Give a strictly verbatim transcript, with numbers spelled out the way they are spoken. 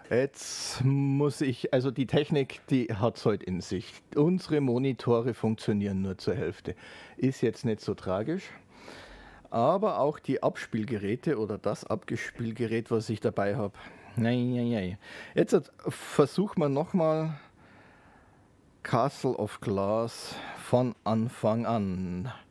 Jetzt muss ich, also die Technik, die hat's heute in sich. Unsere Monitore funktionieren nur zur Hälfte. Ist jetzt nicht so tragisch, aber auch die Abspielgeräte oder das Abspielgerät, was ich dabei habe. Eieiei. Jetzt äh, versuchen wir nochmal Castle of Glass von Anfang an.